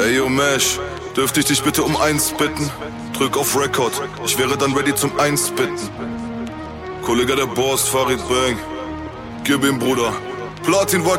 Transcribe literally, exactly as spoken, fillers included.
Ey, yo, Mesh, dürfte ich dich bitte um eins bitten? Drück auf Record, ich wäre dann ready zum Einspitten. Kollege der Boss, Farid Bang, gib ihm, Bruder. Platin war